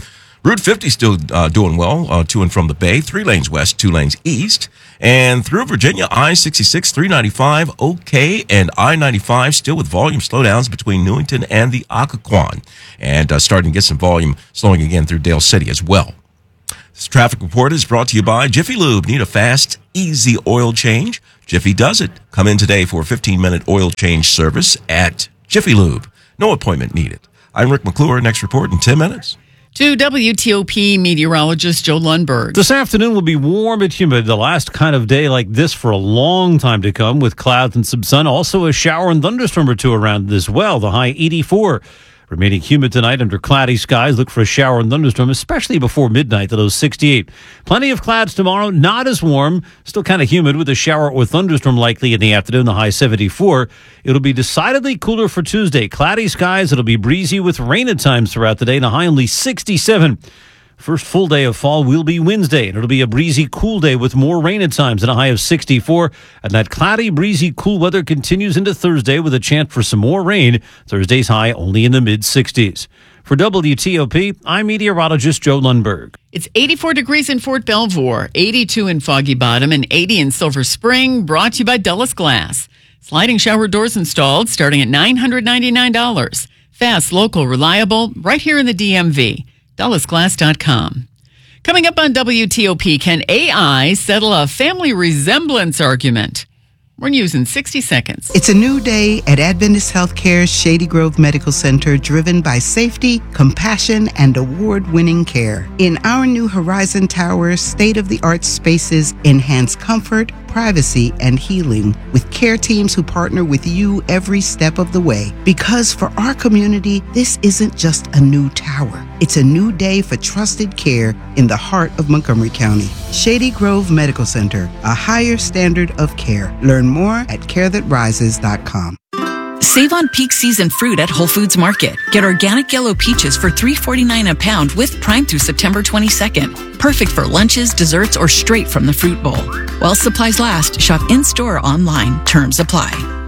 Route fifty still uh, doing well, uh, to and from the Bay, three lanes west, two lanes east. And through Virginia, I sixty-six, three ninety-five, okay, and I ninety-five still with volume slowdowns between Newington and the Occoquan. And uh, starting to get some volume slowing again through Dale City as well. This traffic report is brought to you by Jiffy Lube. Need a fast, easy oil change? Jiffy does it. Come in today for a fifteen-minute oil change service at Jiffy Lube. No appointment needed. I'm Rick McClure. Next report in ten minutes. To W T O P meteorologist Joe Lundberg. This afternoon will be warm and humid, the last kind of day like this for a long time to come, with clouds and some sun. Also a shower and thunderstorm or two around as well, the high eighty-four. Remaining humid tonight under cloudy skies. Look for a shower and thunderstorm, especially before midnight, to those sixty-eight. Plenty of clouds tomorrow, not as warm, still kind of humid with a shower or thunderstorm likely in the afternoon, the high seventy-four. It'll be decidedly cooler for Tuesday. Cloudy skies, it'll be breezy with rain at times throughout the day, and a high only sixty-seven. First full day of fall will be Wednesday, and it'll be a breezy, cool day with more rain at times and a high of sixty-four. And that cloudy, breezy, cool weather continues into Thursday with a chance for some more rain. Thursday's high only in the mid-sixties. For W T O P, I'm meteorologist Joe Lundberg. It's eighty-four degrees in Fort Belvoir, eighty-two in Foggy Bottom, and eighty in Silver Spring, brought to you by Dulles Glass. Sliding shower doors installed starting at nine hundred ninety-nine dollars. Fast, local, reliable, right here in the D M V. Dulles Glass dot com. Coming up on W T O P, can A I settle a family resemblance argument? We're news in sixty seconds. It's a new day at Adventist Healthcare's Shady Grove Medical Center, driven by safety, compassion, and award-winning care. In our new Horizon Tower, state-of-the-art spaces enhance comfort, privacy, and healing with care teams who partner with you every step of the way. Because for our community, this isn't just a new tower. It's a new day for trusted care in the heart of Montgomery County. Shady Grove Medical Center, a higher standard of care. Learn more at care that rises dot com. Save on peak season fruit at Whole Foods Market. Get organic yellow peaches for three forty-nine a pound with Prime through September twenty-second. Perfect for lunches, desserts, or straight from the fruit bowl. While supplies last, shop in-store or online. Terms apply.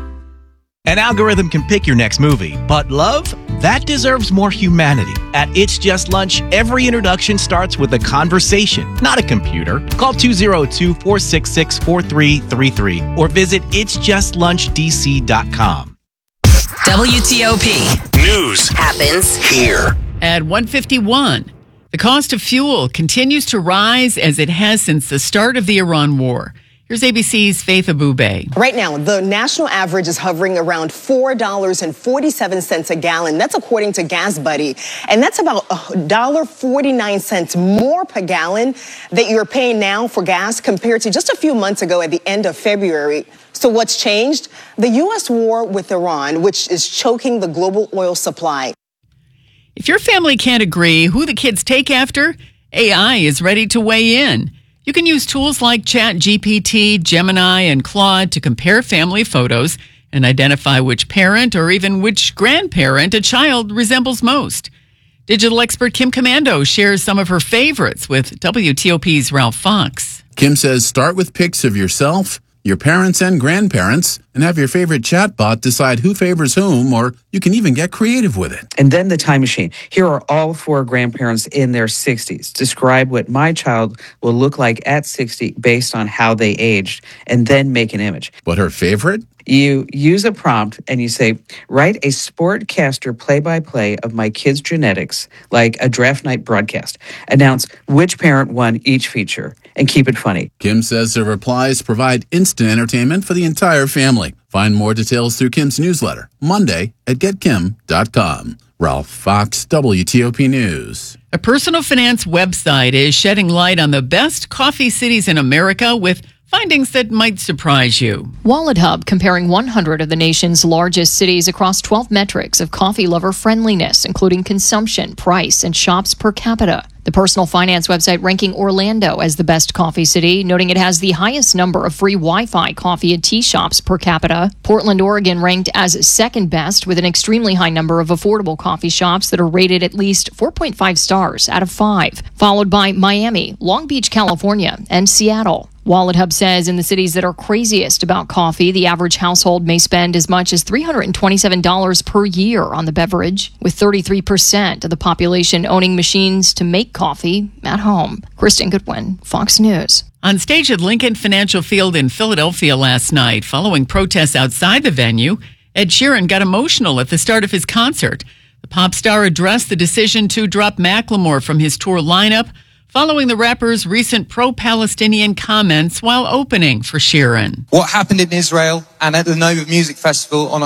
An algorithm can pick your next movie, but love? That deserves more humanity. At It's Just Lunch, every introduction starts with a conversation, not a computer. Call two oh two, four six six, four three three three or visit its just lunch d c dot com. W T O P News happens here. At one fifty-one, the cost of fuel continues to rise as it has since the start of the Iran war. Here's A B C's Faith Abube. Right now, the national average is hovering around four dollars and forty-seven cents a gallon. That's according to Gas Buddy. And that's about one dollar and forty-nine cents more per gallon that you're paying now for gas compared to just a few months ago at the end of February. So what's changed? The U S war with Iran, which is choking the global oil supply. If your family can't agree who the kids take after, A I is ready to weigh in. You can use tools like ChatGPT, Gemini, and Claude to compare family photos and identify which parent or even which grandparent a child resembles most. Digital expert Kim Commando shares some of her favorites with W T O P's Ralph Fox. Kim says start with pics of yourself, your parents and grandparents, and have your favorite chatbot decide who favors whom, or you can even get creative with it. And then the time machine. Here are all four grandparents in their sixties. Describe what my child will look like at sixty based on how they aged, and then make an image. What her favorite? You use a prompt and you say, write a sportcaster play-by-play of my kids' genetics, like a draft night broadcast. Announce which parent won each feature, and keep it funny. Kim says her replies provide instant entertainment for the entire family. Find more details through Kim's newsletter, Monday at get kim dot com. Ralph Fox, W T O P News. A personal finance website is shedding light on the best coffee cities in America with findings that might surprise you. Wallet Hub comparing one hundred of the nation's largest cities across twelve metrics of coffee lover friendliness, including consumption, price, and shops per capita. The personal finance website ranking Orlando as the best coffee city, noting it has the highest number of free Wi-Fi coffee and tea shops per capita. Portland, Oregon ranked as second best with an extremely high number of affordable coffee shops that are rated at least four point five stars out of five, followed by Miami, Long Beach, California, and Seattle. Wallet Hub says in the cities that are craziest about coffee, the average household may spend as much as three hundred twenty-seven dollars per year on the beverage, with thirty-three percent of the population owning machines to make coffee at home. Kristen Goodwin, Fox News. On stage at Lincoln Financial Field in Philadelphia last night, following protests outside the venue, Ed Sheeran got emotional at the start of his concert. The pop star addressed the decision to drop Macklemore from his tour lineup, following the rapper's recent pro-Palestinian comments while opening for Sheeran. What happened in Israel and at the Nova Music Festival on